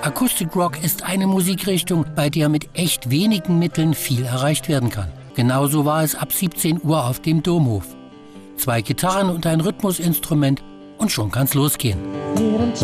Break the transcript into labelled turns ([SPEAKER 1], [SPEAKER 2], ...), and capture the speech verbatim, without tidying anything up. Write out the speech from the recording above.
[SPEAKER 1] Acoustic Rock ist eine Musikrichtung, bei der mit echt wenigen Mitteln viel erreicht werden kann. Genauso war es ab siebzehn Uhr auf dem Domhof. Zwei Gitarren und ein Rhythmusinstrument und schon kann's losgehen.